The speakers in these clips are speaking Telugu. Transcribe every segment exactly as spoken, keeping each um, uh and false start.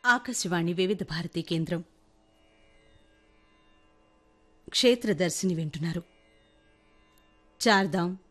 ఆకాశవాణి వివిధ భారతి కేంద్రం క్షేత్రదర్శిని వింటున్నారు. చార్ధామ్,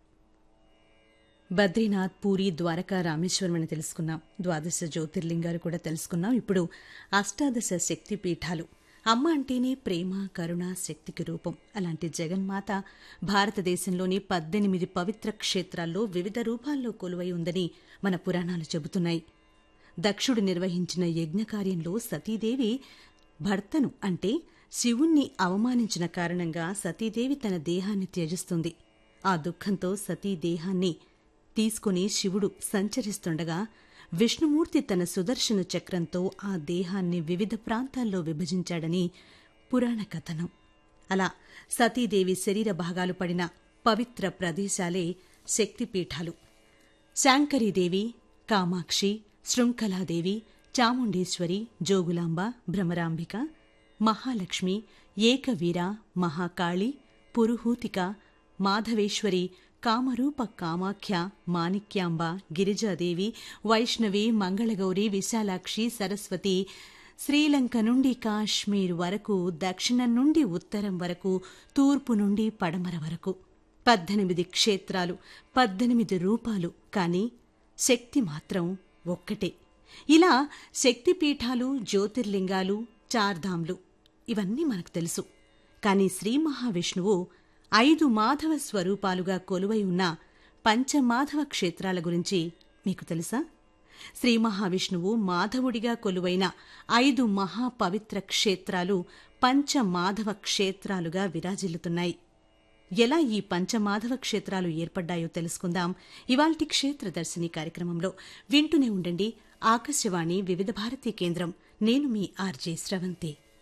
బద్రీనాథ్, పూరి, ద్వారకా, రామేశ్వరం అని తెలుసుకున్నాం. ద్వాదశ జ్యోతిర్లింగాలు కూడా తెలుసుకున్నాం. ఇప్పుడు అష్టాదశ శక్తి పీఠాలు. అమ్మ అంటేనే ప్రేమ, కరుణ, శక్తికి రూపం. అలాంటి జగన్మాత భారతదేశంలోని పద్దెనిమిది పవిత్ర క్షేత్రాల్లో వివిధ రూపాల్లో కొలువై ఉందని మన పురాణాలు చెబుతున్నాయి. దక్షుడు నిర్వహించిన యజ్ఞకార్యంలో సతీదేవి భర్తను అంటే శివుణ్ణి అవమానించిన కారణంగా సతీదేవి తన దేహాన్ని త్యజిస్తుంది. ఆ దుఃఖంతో సతీ దేహాన్ని తీసుకుని శివుడు సంచరిస్తుండగా విష్ణుమూర్తి తన సుదర్శన చక్రంతో ఆ దేహాన్ని వివిధ ప్రాంతాల్లో విభజించాడని పురాణ కథనం. అలా సతీదేవి శరీర భాగాలు పడిన పవిత్ర ప్రదేశాలే శక్తిపీఠాలు. శాంకరీదేవి, కామాక్షి, శృంఖలాదేవి, చాముండేశ్వరి, జోగులాంబ, భ్రమరాంబిక, మహాలక్ష్మి, ఏకవీర, మహాకాళి, పురుహూతిక, మాధవేశ్వరి, కామరూప కామాఖ్య, మాణిక్యాంబ, గిరిజాదేవి, వైష్ణవి, మంగళగౌరి, విశాలాక్షి, సరస్వతి, శ్రీలంక నుండి కాశ్మీర్ వరకు, దక్షిణం నుండి ఉత్తరం వరకు, తూర్పు నుండి పడమర వరకు పద్దెనిమిది క్షేత్రాలు, పద్దెనిమిది రూపాలు. కానీ శక్తి మాత్రం ఒక్కటే. ఇలా శక్తిపీఠాలు, జ్యోతిర్లింగాలు, చార్ధాంలు ఇవన్నీ మనకు తెలుసు. కానీ శ్రీ మహావిష్ణువు ఐదు మాధవ స్వరూపాలుగా కొలువై ఉన్న పంచమాధవ క్షేత్రాల గురించి మీకు తెలుసా? శ్రీ మహావిష్ణువు మాధవుడిగా కొలువైన ఐదు మహాపవిత్ర క్షేత్రాలు పంచమాధవ క్షేత్రాలుగా విరాజిల్లుతున్నాయి. ఎలా ఈ పంచమాధవ క్షేత్రాలు ఏర్పడ్డాయో తెలుసుకుందాం ఇవాల్టి క్షేత్రదర్శిని కార్యక్రమంలో. వింటూనే ఉండండి ఆకాశవాణి వివిధ భారతి కేంద్రం. నేను మీ ఆర్జే స్రవంతి.